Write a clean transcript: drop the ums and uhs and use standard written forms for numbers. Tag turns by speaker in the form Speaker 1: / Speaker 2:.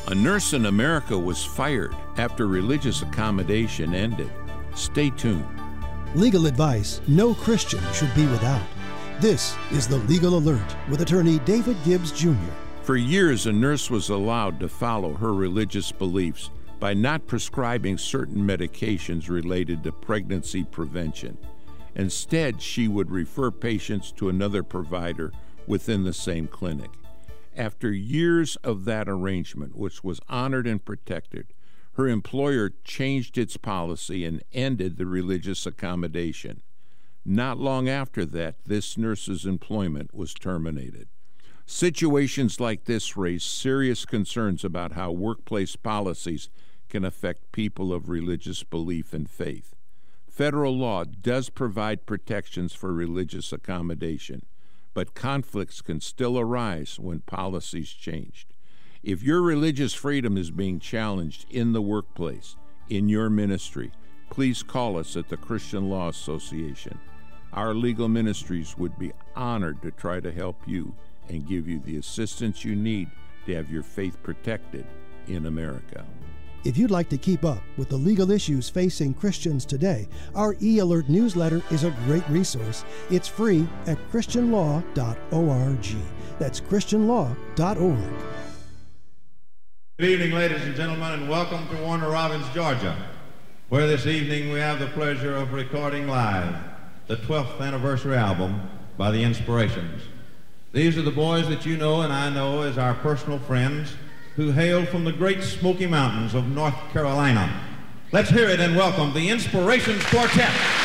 Speaker 1: A nurse in America was fired after religious accommodation ended. Stay tuned.
Speaker 2: Legal advice no Christian should be without. This is the Legal Alert with attorney David Gibbs Jr.
Speaker 1: For years, a nurse was allowed to follow her religious beliefs by not prescribing certain medications related to pregnancy prevention. Instead, she would refer patients to another provider within the same clinic. After years of that arrangement, which was honored and protected, her employer changed its policy and ended the religious accommodation. Not long after that, this nurse's employment was terminated. Situations like this raise serious concerns about how workplace policies can affect people of religious belief and faith. Federal law does provide protections for religious accommodation, but conflicts can still arise when policies changed. If your religious freedom is being challenged in the workplace, in your ministry, please call us at the Christian Law Association. Our legal ministries would be honored to try to help you and give you the assistance you need to have your faith protected in America.
Speaker 2: If you'd like to keep up with the legal issues facing Christians today, our e-alert newsletter is a great resource. It's free at christianlaw.org. That's christianlaw.org.
Speaker 3: Good evening, ladies and gentlemen, and welcome to Warner Robins, Georgia, where this evening we have the pleasure of recording live the 12th anniversary album by The Inspirations. These are the boys that you know and I know as our personal friends who hail from the great Smoky Mountains of North Carolina. Let's hear it and welcome the Inspirations Quartet.